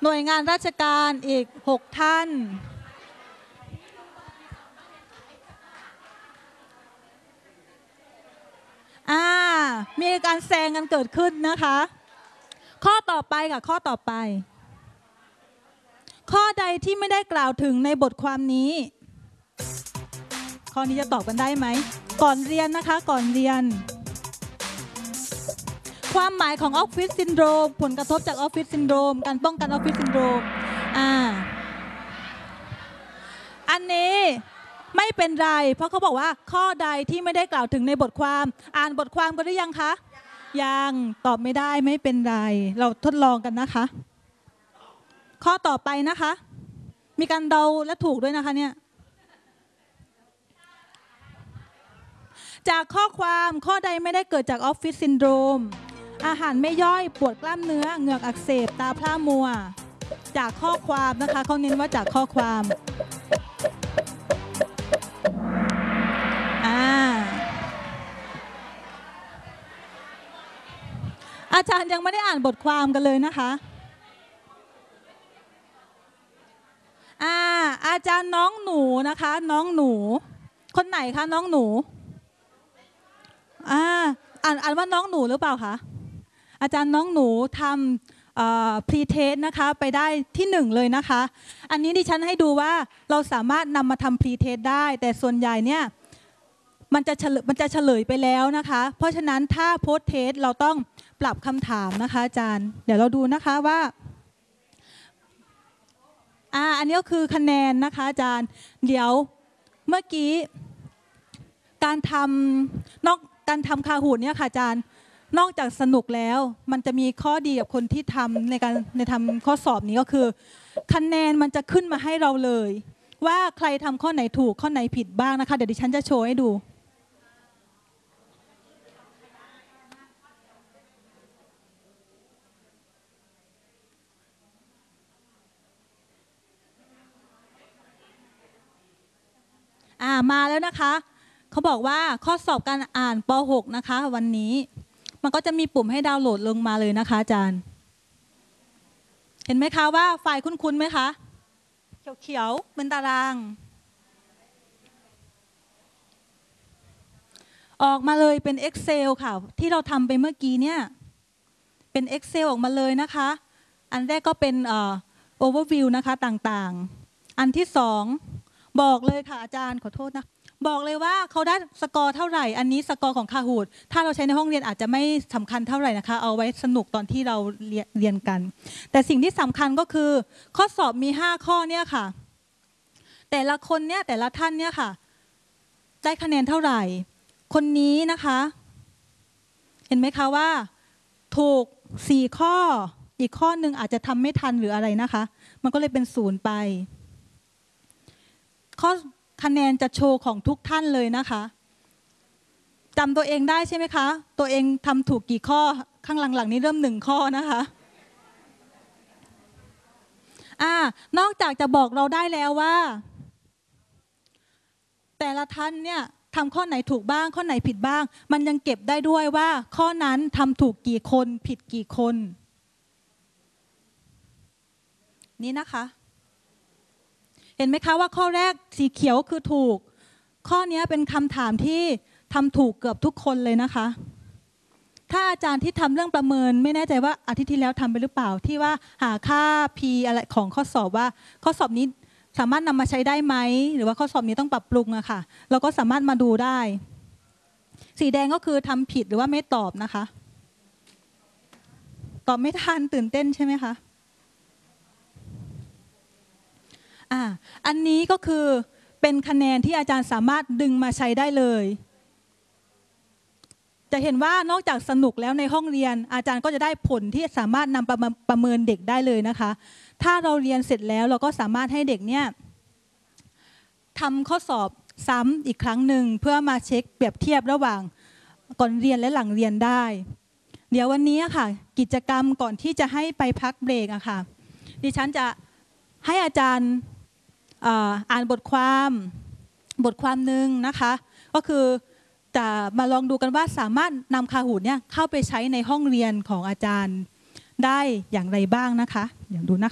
หน่วยงานราชการอีก6ท่านมีการแซงกันเกิดขึ้นนะคะข้อต่อไปค่ะข้อต่อไปข้อใดที่ไม่ได้กล่าวถึงในบทความนี้ข้อนี้จะตอบกันได้ไหมก่อนเรียนนะคะก่อนเรียนความหมายของออฟฟิศซินโดรมผลกระทบจากออฟฟิศซินโดรมการป้องกันออฟฟิศซินโดรมอันนี้ไม่เป็นไรเพราะเขาบอกว่าข้อใดที่ไม่ได้กล่าวถึงในบทความอ่านบทความกันหรือยังคะยังตอบไม่ได้ไม่เป็นไรเราทดลองกันนะคะข้อต่อไปนะคะมีการเดาและถูกด้วยนะคะเนี่ยจากข้อความข้อใดไม่ได้เกิดจากออฟฟิศซินโดรมอาหารไม่ย่อยปวดกล้ามเนื้อเหงือกอักเสบตาพร่ามัวจากข้อความนะคะเขาเน้นว่าจากข้อความอาจารย์ยังไม่ได้อ่านบทความกันเลยนะคะอาจารย์น้องหนูนะคะน้องหนูคนไหนคะน้องหนูอ่านว่าน้องหนูหรือเปล่าคะอาจารย์น้องหนูทำพรีเทสนะคะไปได้ที่1เลยนะคะอันนี้ดิฉันให้ดูว่าเราสามารถนำมาทำพรีเทสได้แต่ส่วนใหญ่เนี่ยมันจะเฉลยไปแล้วนะคะเพราะฉะนั้นถ้าโพสเทสเราต้องปรับคำถามนะคะอาจารย์เดี๋ยวเราดูนะคะว่าอันนี้ก็คือคะแนนนะคะอาจารย์เดี๋ยวเมื่อกี้การทำคาหูดเนี่ยค่ะอาจารย์นอกจากสนุกแล้วมันจะมีข้อดีกับคนที่ทำในทำข้อสอบนี้ก็คือคะแนนมันจะขึ้นมาให้เราเลยว่าใครทำข้อไหนถูกข้อไหนผิดบ้างนะคะเดี๋ยวดิฉันจะโชว์ให้ดูมาแล้วนะคะเขาบอกว่าข้อสอบการอ่านป .6 นะคะวันนี้มันก็จะมีปุ่มให้ดาวน์โหลดลงมาเลยนะคะอาจารย์เห็นไหมคะว่าไฟล์คุ้นๆไหมคะเขียวๆเป็นตารางออกมาเลยเป็น Excel ค่ะที่เราทำไปเมื่อกี้เนี่ยเป็น Excel ออกมาเลยนะคะอันแรกก็เป็นoverview นะคะต่างๆอันที่2บอกเลยค่ะอาจารย์ขอโทษนะบอกเลยว่าเขาได้สกอร์เท่าไหร่อันนี้สกอร์ของคาฮูดถ้าเราใช้ในห้องเรียนอาจจะไม่สำคัญเท่าไหร่นะคะเอาไว้สนุกตอนที่เราเรียนกันแต่สิ่งที่สำคัญก็คือข้อสอบมี5ข้อเนี่ยค่ะแต่ละคนเนี่ยแต่ละท่านเนี่ยค่ะได้คะแนนเท่าไหร่คนนี้นะคะเห็นไหมคะว่าถูก4ข้ออีกข้อหนึ่งอาจจะทำไม่ทันหรืออะไรนะคะมันก็เลยเป็น0ไปข้อคะแนนจะโชว์ของทุกท่านเลยนะคะจำตัวเองได้ใช่ไหมคะตัวเองทำถูกกี่ข้อข้างหลังๆนี้เริ่ม1ข้อนะคะนอกจากจะบอกเราได้แล้วว่าแต่ละท่านเนี่ยทำข้อไหนถูกบ้างข้อไหนผิดบ้างมันยังเก็บได้ด้วยว่าข้อนั้นทำถูกกี่คนผิดกี่คนนี่นะคะเห็นไหมคะว่าข้อแรกสีเขียวคือถูกข้อนี้เป็นคำถามที่ทำถูกเกือบทุกคนเลยนะคะถ้าอาจารย์ที่ทำเรื่องประเมินไม่แน่ใจว่าอาทิตย์ที่แล้วทำไปหรือเปล่าที่ว่าหาค่า P อะไรของข้อสอบว่าข้อสอบนี้สามารถนำมาใช้ได้ไหมหรือว่าข้อสอบนี้ต้องปรับปรุงอะค่ะเราก็สามารถมาดูได้สีแดงก็คือทำผิดหรือว่าไม่ตอบนะคะตอบไม่ทันตื่นเต้นใช่ไหมคะอันนี้ก็คือเป็นคะแนนที่อาจารย์สามารถดึงมาใช้ได้เลยจะเห็นว่านอกจากสนุกแล้วในห้องเรียนอาจารย์ก็จะได้ผลที่สามารถนำประเมินเด็กได้เลยนะคะถ้าเราเรียนเสร็จแล้วเราก็สามารถให้เด็กเนี่ยทำข้อสอบซ้ำอีกครั้งหนึ่งเพื่อมาเช็คเปรียบเทียบระหว่างก่อนเรียนและหลังเรียนได้เดี๋ยววันนี้ค่ะกิจกรรมก่อนที่จะให้ไปพักเบรกอะค่ะดิฉันจะให้อาจารย์อ่านบทความหนึ่งนะคะก็คือจะมาลองดูกันว่าสามารถนำคาหูดเนี่ยเข้าไปใช้ในห้องเรียนของอาจารย์ได้อย่างไรบ้างนะคะเดี๋ยวดูนะคะ